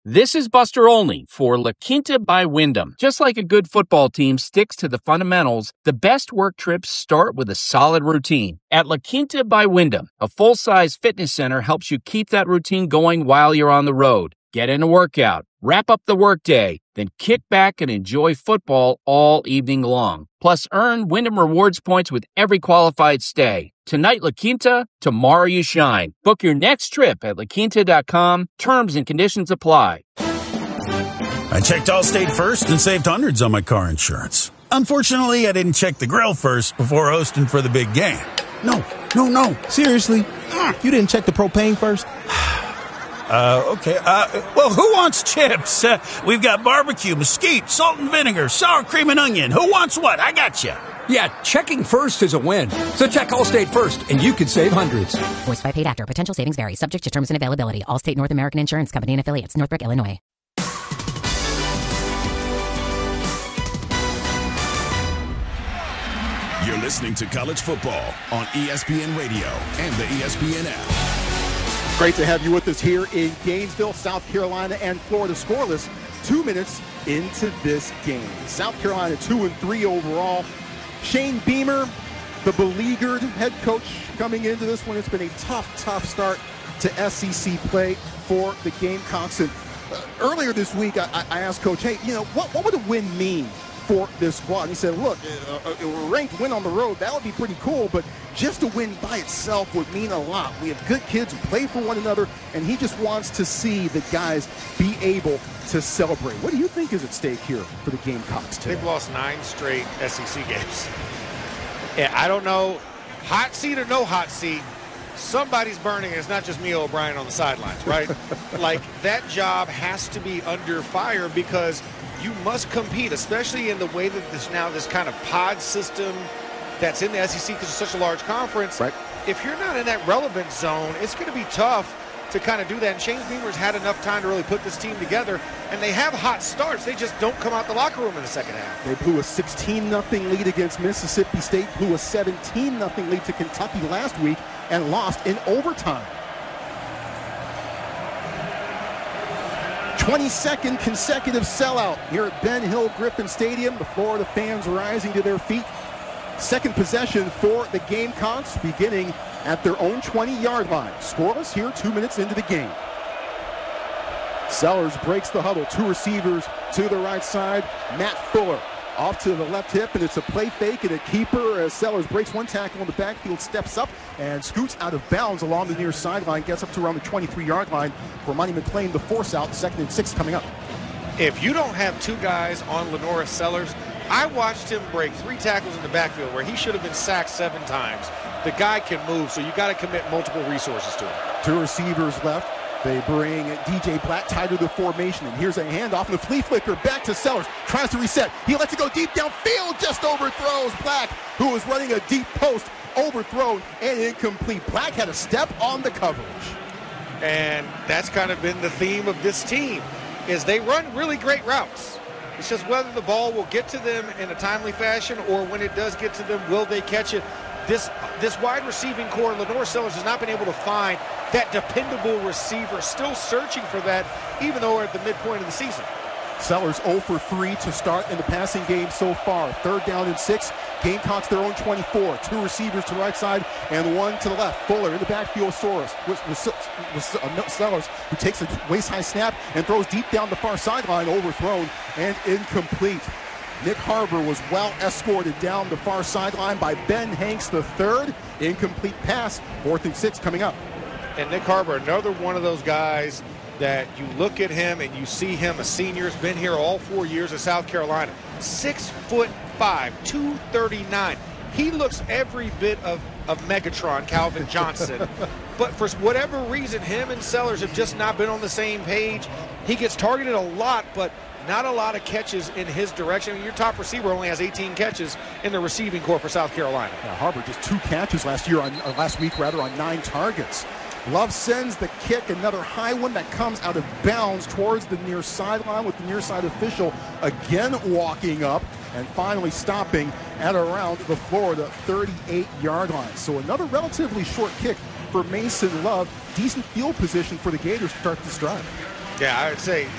This is Buster Olney for La Quinta by Wyndham. Just like a good football team sticks to the fundamentals, the best work trips start with a solid routine. At La Quinta by Wyndham, a full-size fitness center helps you keep that routine going while you're on the road. Get in a workout, wrap up the workday, then kick back and enjoy football all evening long. Plus, earn Wyndham Rewards points with every qualified stay. Tonight, La Quinta, tomorrow you shine. Book your next trip at laquinta.com. Terms and conditions apply. I checked Allstate first and saved hundreds on my car insurance. Unfortunately, I didn't check the grill first before hosting for the big game. No. Seriously? You didn't check the propane first? Okay. Well, who wants chips? We've got barbecue, mesquite, salt and vinegar, sour cream and onion. Who wants what? I got you. Yeah, checking first is a win. So check Allstate first, and you could save hundreds. Voiced by paid actor. Potential savings vary. Subject to terms and availability. Allstate North American Insurance Company and affiliates. Northbrook, Illinois. You're listening to College Football on ESPN Radio and the ESPN app. Great to have you with us here in Gainesville, South Carolina, and Florida scoreless 2 minutes into this game. South Carolina 2-3 overall. Shane Beamer, the beleaguered head coach coming into this one. It's been a tough start to SEC play for the Gamecocks. And earlier this week, I asked Coach, hey, what would a win mean for this squad? And he said, look, a ranked win on the road, that would be pretty cool, but just a win by itself would mean a lot. We have good kids who play for one another, and he just wants to see the guys be able to celebrate. What do you think is at stake here for the Gamecocks today? They've lost 9 straight SEC games. Yeah, I don't know, hot seat or no hot seat, somebody's burning. It's not just Mia O'Brien on the sidelines, right? Like, that job has to be under fire because you must compete, especially in the way that this kind of pod system that's in the SEC because it's such a large conference. Right. If you're not in that relevant zone, it's going to be tough to kind of do that. And Shane Beamer's had enough time to really put this team together, and they have hot starts. They just don't come out the locker room in the second half. They blew a 16-0 lead against Mississippi State, blew a 17-0 lead to Kentucky last week, and lost in overtime. 22nd consecutive sellout here at Ben Hill Griffin Stadium. The Florida fans rising to their feet. Second possession for the Gamecocks, beginning at their own 20-yard line. Scoreless here 2 minutes into the game. Sellers breaks the huddle. 2 receivers to the right side. Matt Fuller off to the left hip, and it's a play fake and a keeper as Sellers breaks one tackle in the backfield, steps up and scoots out of bounds along the near sideline, gets up to around the 23-yard line for Monty McClain, the force out. 2nd and 6 coming up. If you don't have 2 guys on Lenoris Sellers, I watched him break 3 tackles in the backfield where he should have been sacked 7 times. The guy can move, so you got to commit multiple resources to him. 2 receivers left. They bring DJ Black tied to the formation, and here's a handoff, and the flea flicker back to Sellers. Tries to reset. He lets it go deep downfield, just overthrows Black, who was running a deep post, overthrown and incomplete. Black had a step on the coverage. And that's kind of been the theme of this team, is they run really great routes. It's just whether the ball will get to them in a timely fashion, or when it does get to them, will they catch it? This wide receiving core, Lenoris Sellers, has not been able to find that dependable receiver. Still searching for that, even though we're at the midpoint of the season. Sellers 0 for 3 to start in the passing game so far. 3rd down and 6. Gamecocks their own 24. 2 receivers to right side and 1 to the left. Fuller in the backfield. Sellers, who takes a waist-high snap and throws deep down the far sideline, overthrown and incomplete. Nick Harbor was well escorted down the far sideline by Ben Hanks III. Incomplete pass. 4th and 6 coming up. And Nick Harbor, another one of those guys that you look at him and you see him, a senior, has been here all 4 years at South Carolina. 6'5", 239. He looks every bit of Megatron, Calvin Johnson. But for whatever reason, him and Sellers have just not been on the same page. He gets targeted a lot, but not a lot of catches in his direction. I mean, your top receiver only has 18 catches in the receiving corps for South Carolina. Yeah, Harbor just 2 catches last week on 9 targets. Love sends the kick, another high one that comes out of bounds towards the near sideline, with the near side official again walking up and finally stopping at around the Florida 38-yard line. So another relatively short kick for Mason Love. Decent field position for the Gators to start this drive. Yeah, I would say